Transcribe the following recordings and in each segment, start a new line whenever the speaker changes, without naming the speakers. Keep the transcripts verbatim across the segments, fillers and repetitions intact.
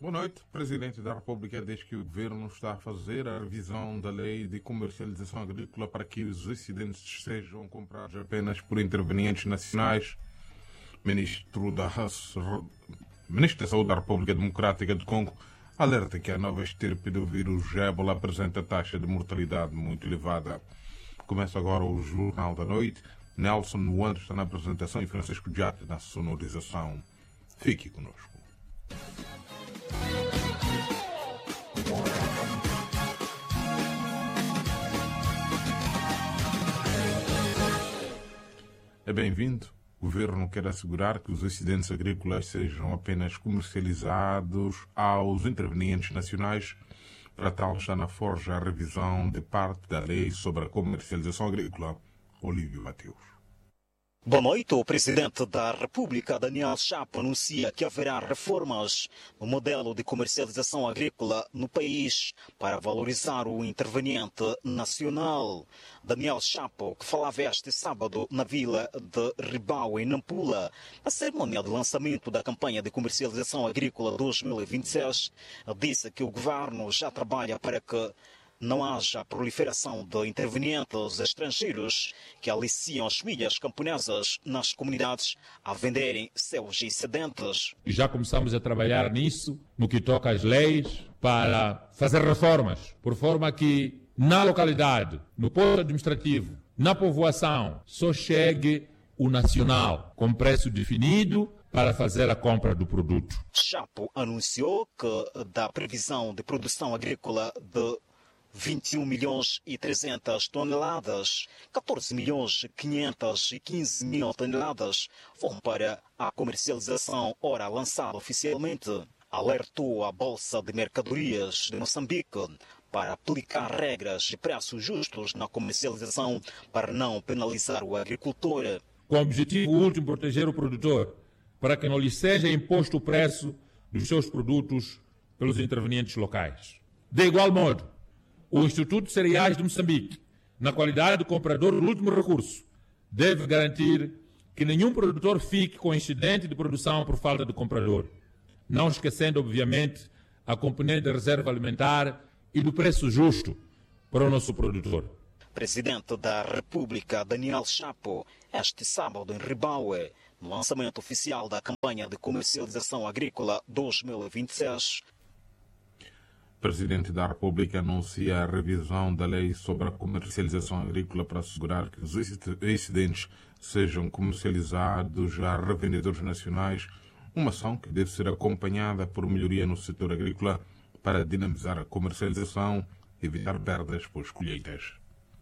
Boa noite. O Presidente da República diz que o Governo está a fazer a revisão da lei de comercialização agrícola para que os excedentes sejam comprados apenas por intervenientes nacionais. Ministro da, Ministro da Saúde da República Democrática do Congo alerta que a nova estirpe do vírus ébola apresenta taxa de mortalidade muito elevada. Começa agora o Jornal da Noite. Nelson Nuando está na apresentação e Francisco Jate na sonorização. Fique conosco. É bem-vindo. O Governo quer assegurar que os excedentes agrícolas sejam apenas comercializados aos intervenientes nacionais. Para tal, está na forja a revisão de parte da lei sobre a comercialização agrícola. Olívio Mateus.
Boa noite. O Presidente da República, Daniel Chapo, anuncia que haverá reformas no modelo de comercialização agrícola no país para valorizar o interveniente nacional. Daniel Chapo, que falava este sábado na vila de Ribau, em Nampula, na cerimônia de lançamento da campanha de comercialização agrícola dois mil e vinte e seis, disse que o governo já trabalha para que não haja proliferação de intervenientes estrangeiros que aliciam as famílias camponesas nas comunidades a venderem seus excedentes.
Já começamos a trabalhar nisso, no que toca às leis, para fazer reformas, por forma que na localidade, no posto administrativo, na povoação, só chegue o nacional, com preço definido, para fazer a compra do produto.
Chapo anunciou que da previsão de produção agrícola de vinte e um milhões e trezentas toneladas, catorze milhões e quinhentas e quinze mil toneladas vão para a comercialização ora lançada oficialmente. Alertou a Bolsa de Mercadorias de Moçambique para aplicar regras de preços justos na comercialização para não penalizar o agricultor.
Com o objetivo último proteger o produtor, para que não lhe seja imposto o preço dos seus produtos pelos intervenientes locais. De igual modo, o Instituto de Cereais de Moçambique, na qualidade de comprador do último recurso, deve garantir que nenhum produtor fique com excedente de produção por falta de comprador, não esquecendo, obviamente, a componente de reserva alimentar e do preço justo para o nosso produtor.
Presidente da República, Daniel Chapo, este sábado em Ribaue, no lançamento oficial da campanha de comercialização agrícola dois mil e vinte e seis,
O Presidente da República anuncia a revisão da lei sobre a comercialização agrícola para assegurar que os excedentes sejam comercializados a revendedores nacionais, uma ação que deve ser acompanhada por melhoria no setor agrícola para dinamizar a comercialização e evitar perdas pós-colheitas.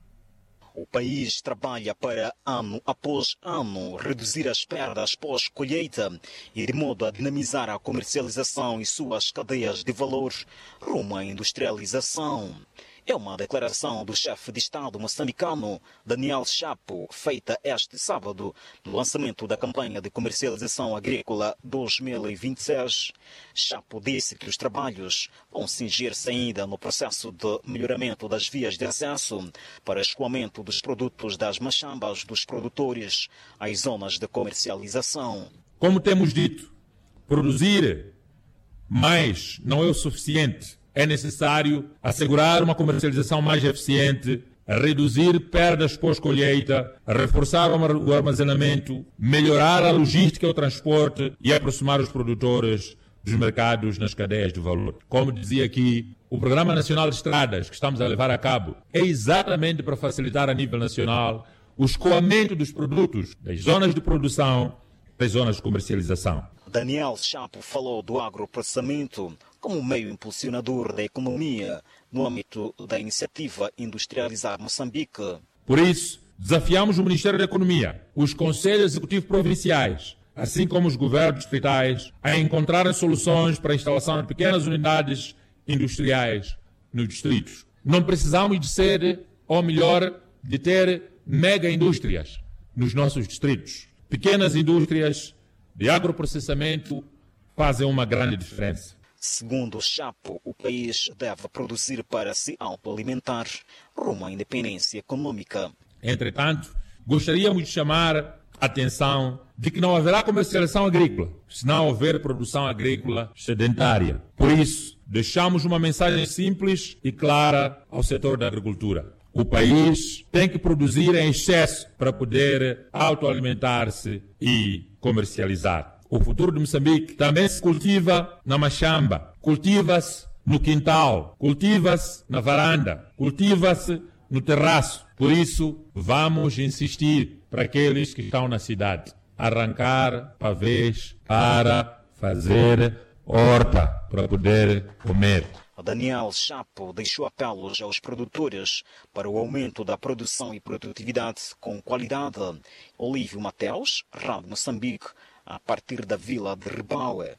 O país trabalha para, ano após ano, reduzir as perdas pós-colheita e de modo a dinamizar a comercialização e suas cadeias de valor rumo à industrialização. É uma declaração do chefe de Estado moçambicano, Daniel Chapo, feita este sábado no lançamento da campanha de comercialização agrícola dois mil e vinte e seis. Chapo disse que os trabalhos vão cingir-se ainda no processo de melhoramento das vias de acesso para escoamento dos produtos das machambas dos produtores às zonas de comercialização.
Como temos dito, produzir mais não é o suficiente. É necessário assegurar uma comercialização mais eficiente, reduzir perdas pós-colheita, reforçar o armazenamento, melhorar a logística e o transporte e aproximar os produtores dos mercados nas cadeias de valor. Como dizia aqui, o Programa Nacional de Estradas que estamos a levar a cabo é exatamente para facilitar a nível nacional o escoamento dos produtos das zonas de produção das zonas de comercialização.
Daniel Chapo falou do agroprocessamento como meio impulsionador da economia no âmbito da iniciativa Industrializar Moçambique.
Por isso, desafiamos o Ministério da Economia, os Conselhos Executivos Provinciais, assim como os governos distritais, a encontrarem soluções para a instalação de pequenas unidades industriais nos distritos. Não precisamos de ser, ou melhor, de ter mega indústrias nos nossos distritos. Pequenas indústrias de agroprocessamento fazem uma grande diferença.
Segundo Chapo, o país deve produzir para se autoalimentar rumo à independência econômica.
Entretanto, gostaríamos de chamar atenção de que não haverá comercialização agrícola se não houver produção agrícola sedentária. Por isso, deixamos uma mensagem simples e clara ao setor da agricultura. O país tem que produzir em excesso para poder autoalimentar-se e comercializar. O futuro de Moçambique também se cultiva na machamba, cultiva-se no quintal, cultiva-se na varanda, cultiva-se no terraço. Por isso, vamos insistir para aqueles que estão na cidade arrancar pavês para fazer horta, para poder comer.
Daniel Chapo deixou apelos aos produtores para o aumento da produção e produtividade com qualidade. Olívio Mateus, Rádio Moçambique, a partir da vila de Ribaue.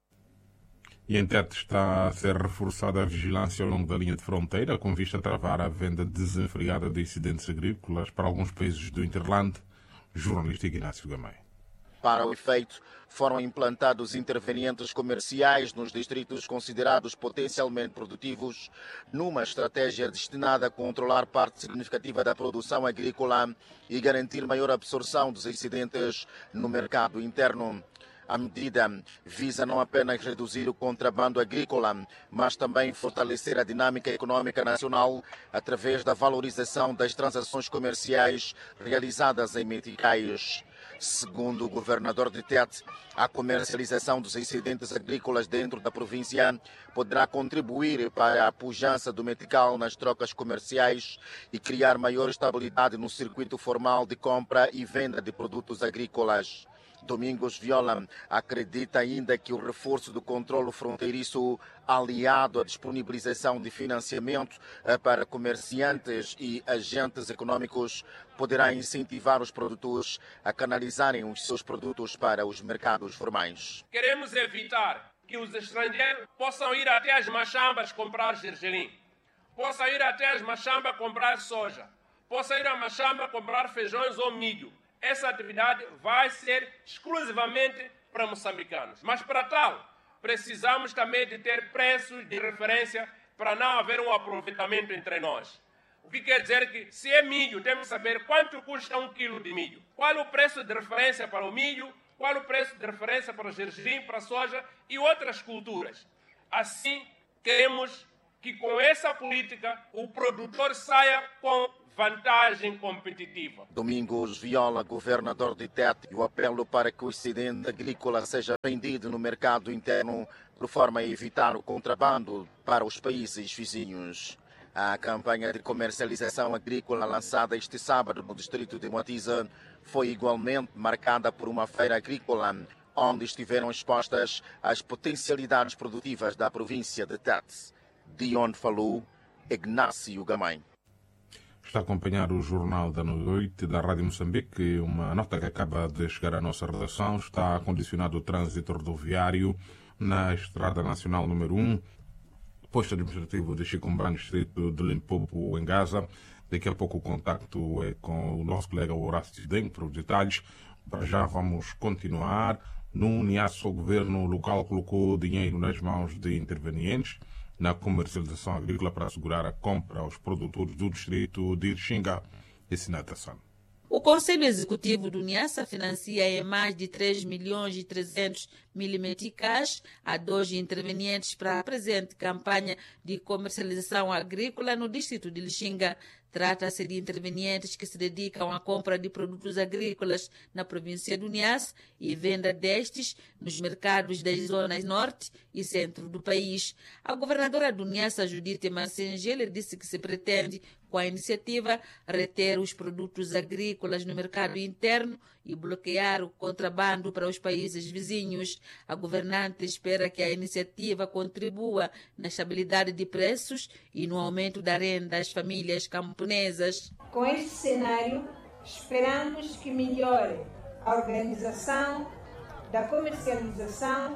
E em Tete está a ser reforçada a vigilância ao longo da linha de fronteira, com vista a travar a venda desenfreada de excedentes agrícolas para alguns países do Interland. Jornalista Ignácio Gamay.
Para o efeito, foram implantados intervenientes comerciais nos distritos considerados potencialmente produtivos, numa estratégia destinada a controlar parte significativa da produção agrícola e garantir maior absorção dos excedentes no mercado interno. A medida visa não apenas reduzir o contrabando agrícola, mas também fortalecer a dinâmica econômica nacional através da valorização das transações comerciais realizadas em meticais. Segundo o governador de Tete, a comercialização dos excedentes agrícolas dentro da província poderá contribuir para a pujança do metical nas trocas comerciais e criar maior estabilidade no circuito formal de compra e venda de produtos agrícolas. Domingos Viola acredita ainda que o reforço do controlo fronteiriço, aliado à disponibilização de financiamento para comerciantes e agentes econômicos, poderá incentivar os produtores a canalizarem os seus produtos para os mercados formais.
Queremos evitar que os estrangeiros possam ir até as machambas comprar gergelim, possam ir até as machambas comprar soja, possam ir à machamba comprar feijões ou milho. Essa atividade vai ser exclusivamente para moçambicanos. Mas para tal, precisamos também de ter preços de referência para não haver um aproveitamento entre nós. O que quer dizer que, se é milho, temos que saber quanto custa um quilo de milho. Qual o preço de referência para o milho, qual o preço de referência para o gergelim, para a soja e outras culturas. Assim, queremos que com essa política o produtor saia com vantagem competitiva.
Domingos Viola, governador de Tete, e o apelo para que o excedente agrícola seja vendido no mercado interno de forma a evitar o contrabando para os países vizinhos. A campanha de comercialização agrícola lançada este sábado no distrito de Moatize foi igualmente marcada por uma feira agrícola, onde estiveram expostas as potencialidades produtivas da província de Tete. De onde falou Ignácio Gamay.
Está a acompanhar o Jornal da Noite da Rádio Moçambique. Uma nota que acaba de chegar à nossa redação. Está condicionado o trânsito rodoviário na Estrada Nacional número um, posto administrativo de Chicombane, distrito de Limpopo, em Gaza. Daqui a pouco o contacto é com o nosso colega Horácio Deng para os detalhes. Para já vamos continuar. No Niassa, o governo local colocou dinheiro nas mãos de intervenientes na comercialização agrícola para assegurar a compra aos produtores do distrito de Irxinga e Sinatação.
O Conselho Executivo do Niassa financia em mais de três milhões e trezentos mil meticais a dois intervenientes para a presente campanha de comercialização agrícola no distrito de Lixinga. Trata-se de intervenientes que se dedicam à compra de produtos agrícolas na província do Niassa e venda destes nos mercados das zonas norte e centro do país. A governadora do Niassa, Judite Massengele, disse que se pretende, com a iniciativa, reter os produtos agrícolas no mercado interno e bloquear o contrabando para os países vizinhos. A governante espera que a iniciativa contribua na estabilidade de preços e no aumento da renda às famílias camponesas.
Com este cenário, esperamos que melhore a organização da comercialização,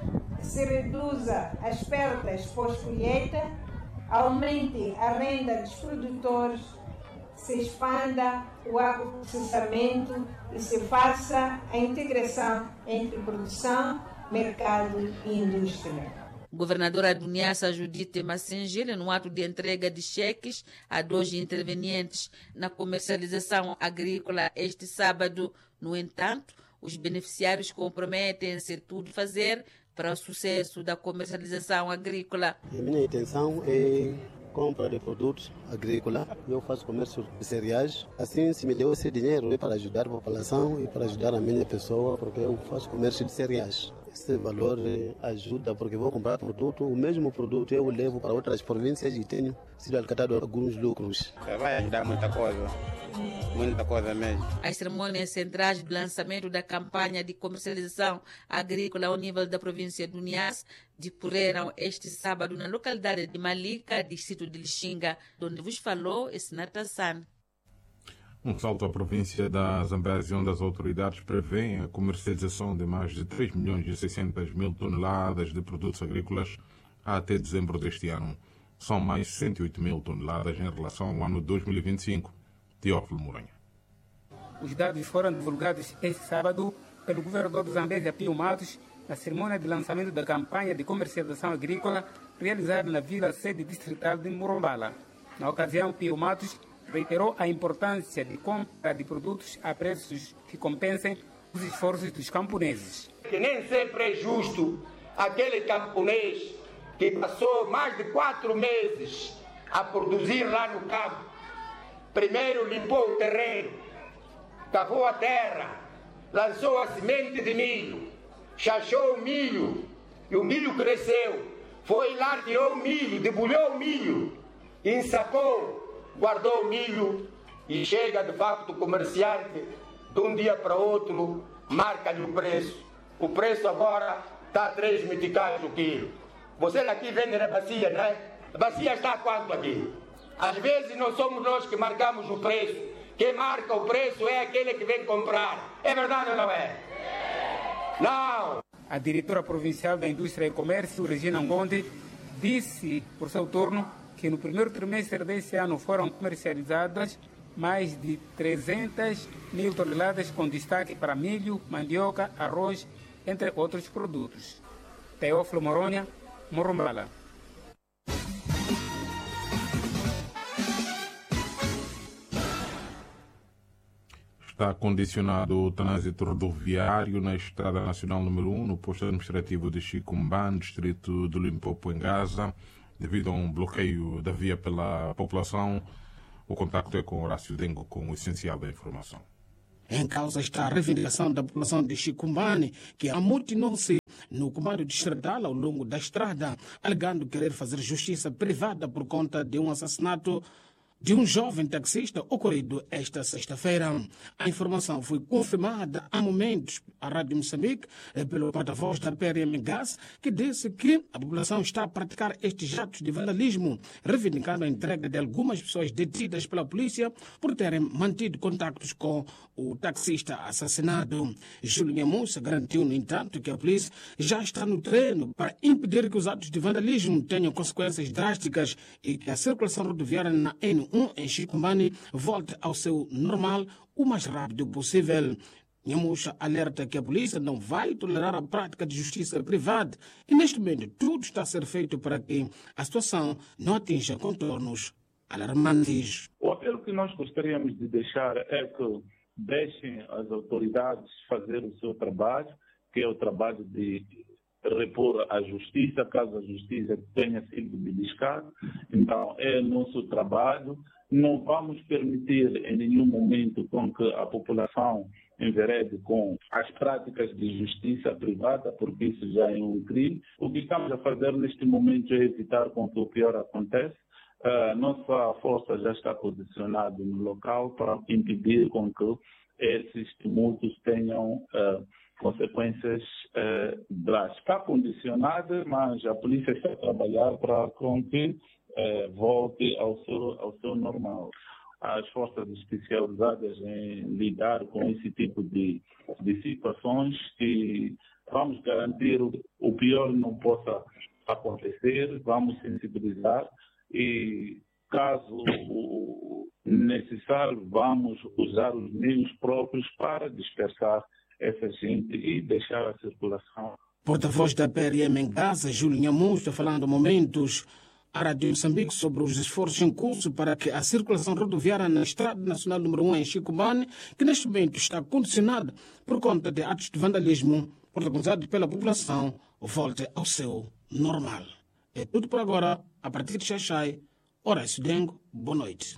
se reduza as perdas pós-colheita, aumente a renda dos produtores, se expanda o agroprocessamento e se faça a integração entre produção, mercado e indústria.
Governadora do Niassa, Judite Massengele, no ato de entrega de cheques a dois intervenientes na comercialização agrícola este sábado No entanto, os beneficiários comprometem-se a tudo fazer para o sucesso da comercialização agrícola.
A minha intenção é compra de produtos agrícolas. Eu faço comércio de cereais. Assim, se me deu esse dinheiro é para ajudar a população e para ajudar a minha pessoa, porque eu faço comércio de cereais. Esse valor ajuda, porque vou comprar produto, o mesmo produto eu levo para outras províncias e tenho sido alcançado alguns lucros.
Vai ajudar muita coisa, muita coisa mesmo.
As cerimônias centrais do lançamento da campanha de comercialização agrícola ao nível da província do Niassa decorreram este sábado na localidade de Malika, distrito de Lixinga, onde vos falou esse Natassan.
Um salto à província da Zambésia, onde as autoridades prevêem a comercialização de mais de três milhões e seiscentas mil toneladas de produtos agrícolas até dezembro deste ano. São mais cento e oito mil toneladas em relação ao ano dois mil e vinte e cinco. Teófilo Moranha.
Os dados foram divulgados este sábado pelo governador de Zambésia, Pio Matos, na cerimônia de lançamento da campanha de comercialização agrícola realizada na vila sede distrital de Murumbala. Na ocasião, Pio Matos reiterou a importância de compra de produtos a preços que compensem os esforços dos camponeses.
Que nem sempre é justo aquele camponês que passou mais de quatro meses a produzir lá no campo. Primeiro limpou o terreno, cavou a terra, lançou a semente de milho, chachou o milho e o milho cresceu. Foi lá, tirou o milho, debulhou o milho, ensacou, guardou o milho e chega de facto o comerciante de um dia para outro, marca-lhe o preço. O preço agora está a três meticais o quilo. Vocês aqui vendem na bacia, não é? A bacia está a quanto aqui? Às vezes não somos nós que marcamos o preço. Quem marca o preço é aquele que vem comprar. É verdade ou não é? Não!
A diretora provincial da Indústria e Comércio, Regina Ngonde, disse, por seu turno, que no primeiro trimestre deste ano foram comercializadas mais de trezentas mil toneladas, com destaque para milho, mandioca, arroz, entre outros produtos. Teófilo Moronha, Murumbala.
Está condicionado o trânsito rodoviário na Estrada Nacional número um, no posto administrativo de Chicumbane, distrito do Limpopo, em Gaza, devido a um bloqueio da via pela população. O contacto é com Horácio Dengo, com o essencial da informação.
Em causa está a reivindicação da população de Chicumbane, que amotinou-se no comando distrital ao longo da estrada, alegando querer fazer justiça privada por conta de um assassinato de um jovem taxista ocorrido esta sexta-feira. A informação foi confirmada há momentos à Rádio Moçambique pelo porta-voz da P R M Gás, que disse que a população está a praticar estes atos de vandalismo, reivindicando a entrega de algumas pessoas detidas pela polícia por terem mantido contactos com o taxista assassinado. Júlia Mussa garantiu, no entanto, que a polícia já está no treino para impedir que os atos de vandalismo tenham consequências drásticas e que a circulação rodoviária na N um em Chicumbane volte ao seu normal o mais rápido possível. Nhamucha alerta que a polícia não vai tolerar a prática de justiça privada e, neste momento, tudo está a ser feito para que a situação não atinja contornos alarmantes.
O apelo que nós gostaríamos de deixar é que deixem as autoridades fazer o seu trabalho, que é o trabalho de repor a justiça, caso a justiça tenha sido beliscada. Então, é nosso trabalho. Não vamos permitir em nenhum momento com que a população enverede com as práticas de justiça privada, porque isso já é um crime. O que estamos a fazer neste momento é evitar com que o pior aconteça. A nossa força já está posicionada no local para impedir com que esses tumultos tenham uh, consequências uh, drásticas. Está condicionada, mas a polícia está a trabalhar para que uh, volte ao seu, ao seu normal. As forças especializadas em lidar com esse tipo de, de situações, e vamos garantir o, o pior não possa acontecer, vamos sensibilizar e, caso o necessário, vamos usar os meios próprios para dispersar essa gente e deixar a circulação.
Porta-voz da P R M em Gaza, Júlia Nhamucha, falando momentos à Rádio Moçambique sobre os esforços em curso para que a circulação rodoviária na Estrada Nacional número um em Chicubane, que neste momento está condicionada por conta de atos de vandalismo protagonizados pela população, volte ao seu normal. É tudo por agora. A partir de Xaxai, Horácio Dengo, boa noite.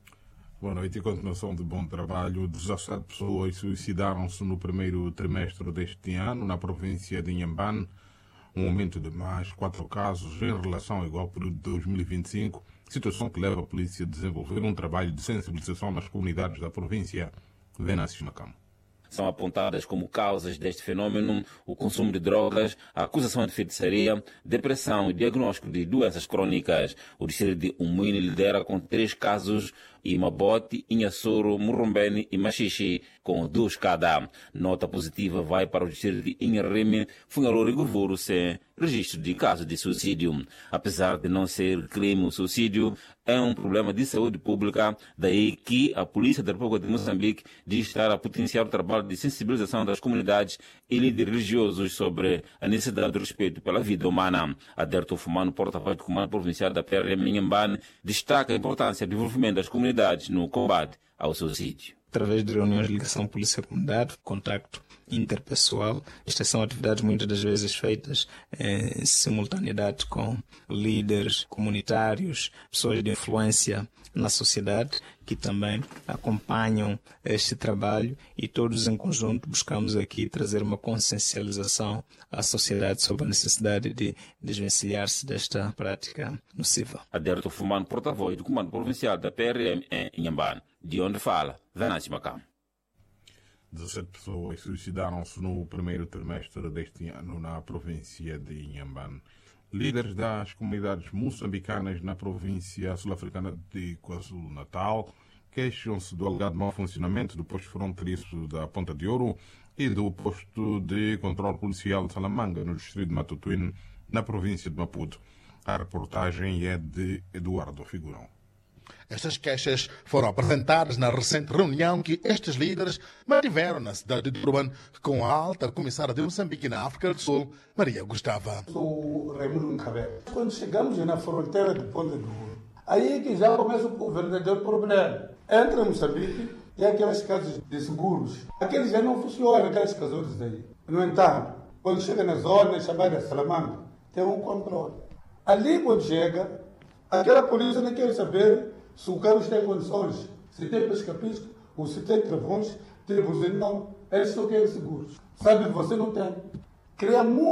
Boa noite e continuação de bom trabalho. dezassete pessoas suicidaram-se no primeiro trimestre deste ano na província de Inhambane, um aumento de mais quatro casos em relação ao igual período de dois mil e vinte e cinco, situação que leva a polícia a desenvolver um trabalho de sensibilização nas comunidades da província. Venâncio Macam.
São apontadas como causas deste fenômeno o consumo de drogas, a acusação de feitiçaria, depressão e diagnóstico de doenças crônicas. O distrito de Umuine lidera com três casos, e Mabote, Inhassoro, Murrumbene e Machixe, com dois cada. Nota positiva vai para o distrito de Inharreme, Funhalor e Gurvuro, sem registro de casos de suicídio. Apesar de não ser crime o suicídio, é um problema de saúde pública, daí que a Polícia da República de Moçambique diz estar a potenciar o trabalho de sensibilização das comunidades e líderes religiosos sobre a necessidade de respeito pela vida humana. Aderto Fumano, porta-voz do Comando Provincial da P R M Inhambane, destaca a importância do desenvolvimento das comunidades no combate ao suicídio.
Através de reuniões de ligação polícia-comunidade, contacto interpessoal, estas são atividades muitas das vezes feitas em simultaneidade com líderes comunitários, pessoas de influência na sociedade que também acompanham este trabalho, e todos em conjunto buscamos aqui trazer uma consciencialização à sociedade sobre a necessidade de desvencilhar-se desta prática nociva.
Aderto Fumano, porta-voz do Comando Provincial da P R M em Inhambane, de onde fala Venâncio Macam.
dezassete pessoas suicidaram-se no primeiro trimestre deste ano na província de Inhambane. Líderes das comunidades moçambicanas na província sul-africana de KwaZulu-Natal queixam-se do alegado mau funcionamento do posto fronteiriço da Ponta de Ouro e do posto de controle policial de Salamanga, no distrito de Matutuíne, na província de Maputo. A reportagem é de Eduardo Figurão.
Estas queixas foram apresentadas na recente reunião que estes líderes mantiveram na cidade de Durban com a alta comissária de Moçambique na África do Sul, Maria Gustava.
Sou Raimundo Ncabe. Quando chegamos na fronteira de Ponta do Ouro, aí que já começa o verdadeiro problema. Entra Moçambique e aquelas casas de seguros. Aqueles já não funcionam, aqueles casores aí. No entanto, quando chega na zona chamada Salamanga, tem um controle. Ali, quando chega, aquela polícia não quer saber se o carro tem condições, se tem pesca-pisca, ou se tem travões, tem buzina, não. Eles só querem seguros. Sabe que você não tem. Cria muito